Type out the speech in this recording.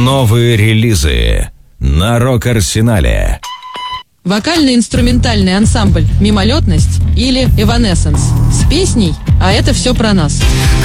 Новые релизы на Рок-Арсенале. Вокально-инструментальный ансамбль «Мимолетность» или «Эванессенс» с песней «А это все про нас».